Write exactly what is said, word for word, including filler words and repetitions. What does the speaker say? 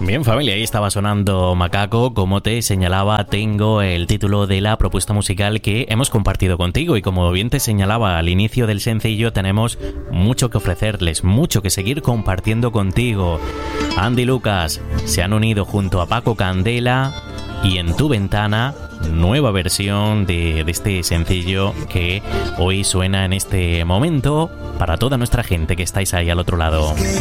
Bien, familia, ahí estaba sonando Macaco. Como te señalaba, tengo el título de la propuesta musical que hemos compartido contigo y como bien te señalaba al inicio del sencillo, tenemos mucho que ofrecerles, mucho que seguir compartiendo contigo. Andy Lucas se han unido junto a Paco Candela y En tu ventana, nueva versión de, de este sencillo que hoy suena en este momento para toda nuestra gente que estáis ahí al otro lado.